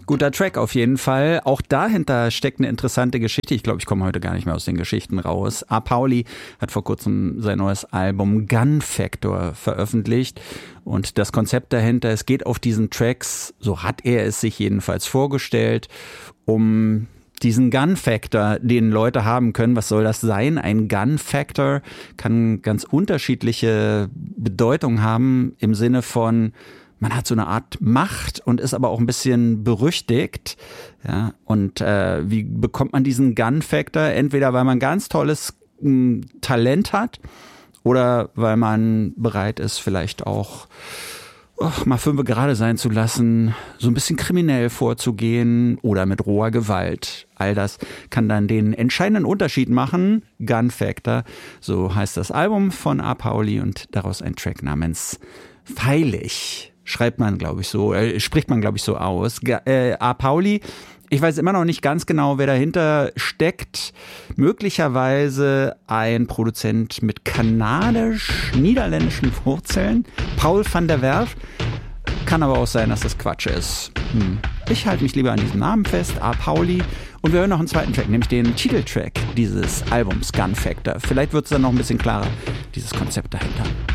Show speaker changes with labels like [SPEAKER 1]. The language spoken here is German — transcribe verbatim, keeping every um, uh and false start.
[SPEAKER 1] Guter Track auf jeden Fall. Auch dahinter steckt eine interessante Geschichte. Ich glaube, ich komme heute gar nicht mehr aus den Geschichten raus. A. Pauli hat vor kurzem sein neues Album Gun Factor veröffentlicht. Und das Konzept dahinter, es geht auf diesen Tracks, so hat er es sich jedenfalls vorgestellt, um diesen Gun Factor, den Leute haben können. Was soll das sein? Ein Gun Factor kann ganz unterschiedliche Bedeutung haben im Sinne von, man hat so eine Art Macht und ist aber auch ein bisschen berüchtigt. Ja, und äh, wie bekommt man diesen Gun Factor? Entweder weil man ganz tolles m, Talent hat oder weil man bereit ist, vielleicht auch oh, mal fünf gerade sein zu lassen, so ein bisschen kriminell vorzugehen oder mit roher Gewalt. All das kann dann den entscheidenden Unterschied machen. Gun Factor, so heißt das Album von A. Pauli und daraus ein Track namens Feilig. Schreibt man, glaube ich, so, äh, spricht man, glaube ich, so aus. G- äh, A. Pauli, ich weiß immer noch nicht ganz genau, wer dahinter steckt. Möglicherweise ein Produzent mit kanadisch-niederländischen Wurzeln. Paul van der Werf. Kann aber auch sein, dass das Quatsch ist. Hm. Ich halte mich lieber an diesem Namen fest, A. Pauli. Und wir hören noch einen zweiten Track, nämlich den Titeltrack dieses Albums Gun Factor. Vielleicht wird es dann noch ein bisschen klarer, dieses Konzept dahinter.